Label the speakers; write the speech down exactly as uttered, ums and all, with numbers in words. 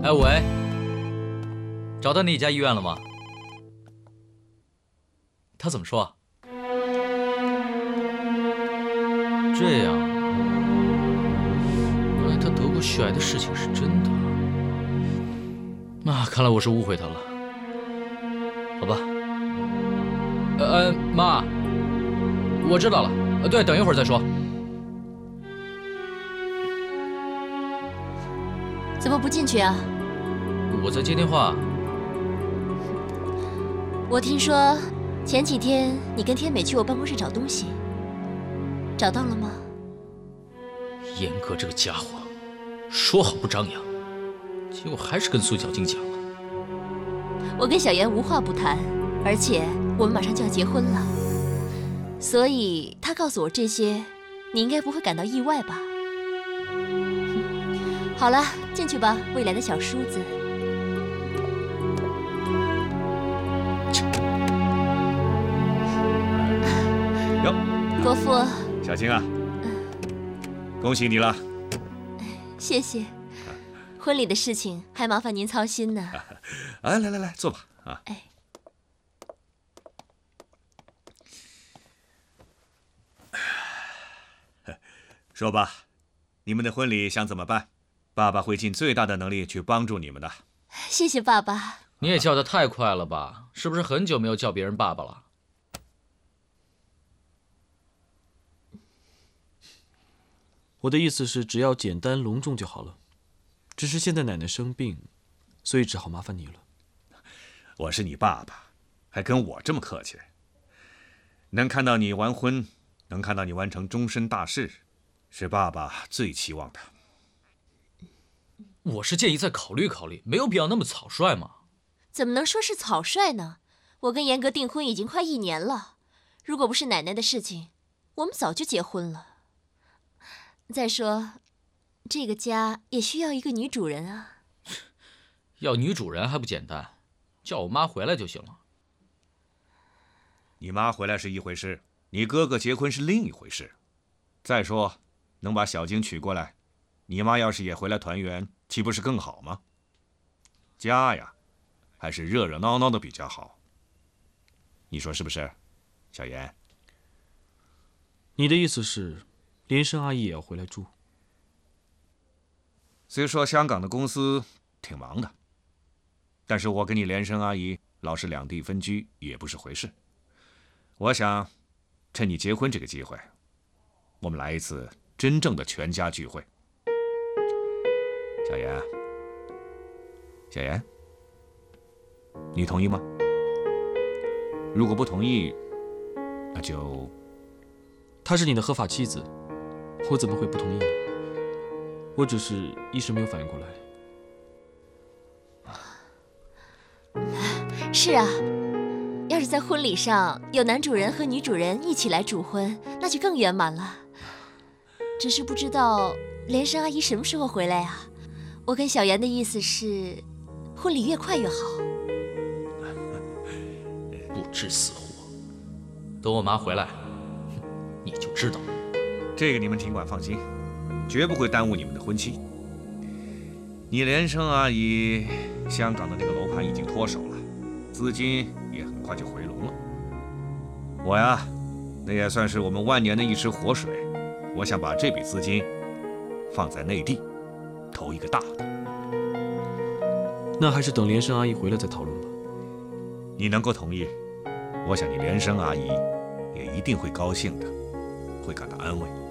Speaker 1: 哎喂，找到那家医院了吗？他怎么说？这样，原来他得过血癌的事情是真的。那看来我是误会他了。好吧。呃呃，妈，我知道了。呃，对，等一会儿再说。
Speaker 2: 怎么不进去啊？
Speaker 1: 我在接电话。
Speaker 2: 我听说前几天你跟天美去我办公室找东西，找到了吗？
Speaker 1: 严哥这个家伙，说好不张扬，结果还是跟苏小静讲了。
Speaker 2: 我跟小妍无话不谈，而且我们马上就要结婚了，所以他告诉我这些，你应该不会感到意外吧？好了，进去吧，未来的小叔子。
Speaker 3: 哟，
Speaker 2: 伯父，
Speaker 3: 小青啊，恭喜你了。
Speaker 2: 谢谢。婚礼的事情还麻烦您操心呢。
Speaker 3: 哎，来来来，坐吧。啊，
Speaker 2: 哎，
Speaker 3: 说吧，你们的婚礼想怎么办？爸爸会尽最大的能力去帮助你们的。
Speaker 2: 谢谢爸爸。
Speaker 1: 你也叫得太快了吧？是不是很久没有叫别人爸爸了？
Speaker 4: 我的意思是，只要简单隆重就好了。只是现在奶奶生病，所以只好麻烦你了。
Speaker 3: 我是你爸爸，还跟我这么客气？能看到你完婚，能看到你完成终身大事，是爸爸最期望的。
Speaker 1: 我是建议再考虑考虑，没有必要那么草率嘛。
Speaker 2: 怎么能说是草率呢？我跟严格订婚已经快一年了，如果不是奶奶的事情，我们早就结婚了。再说，这个家也需要一个女主人啊。
Speaker 1: 要女主人还不简单，叫我妈回来就行了。
Speaker 3: 你妈回来是一回事，你哥哥结婚是另一回事。再说，能把小晶娶过来，你妈要是也回来团圆，岂不是更好吗？家呀，还是热热闹闹的比较好。你说是不是，小妍？
Speaker 4: 你的意思是，连生阿姨也要回来住？
Speaker 3: 虽说香港的公司挺忙的，但是我跟你连生阿姨老是两地分居，也不是回事。我想，趁你结婚这个机会，我们来一次真正的全家聚会。小妍，小妍，你同意吗？如果不同意，那就……
Speaker 4: 她是你的合法妻子，我怎么会不同意呢？我只是一时没有反应过
Speaker 2: 来。是啊，要是在婚礼上有男主人和女主人一起来主婚，那就更圆满了。只是不知道连生阿姨什么时候回来啊？我跟小妍的意思是，婚礼越快越好。
Speaker 1: 不知死活，等我妈回来，你就知道。
Speaker 3: 这个你们尽管放心，绝不会耽误你们的婚期。你连生阿姨香港的那个楼盘已经脱手了，资金也很快就回笼了。我呀，那也算是我们万年的一池活水。我想把这笔资金放在内地，投一个大的。
Speaker 4: 那还是等连生阿姨回来再讨论吧。
Speaker 3: 你能够同意，我想你连生阿姨也一定会高兴的，会感到安慰。